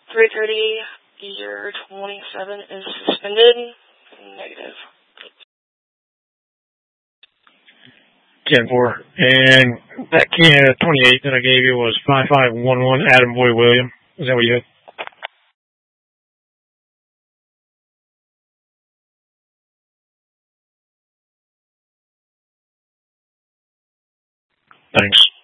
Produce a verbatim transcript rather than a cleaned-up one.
three thirty, year twenty-seven is suspended. Negative. ten four. And that Canada twenty-eight that I gave you was five five one one Adam Boy William. Is that what you had? Thanks.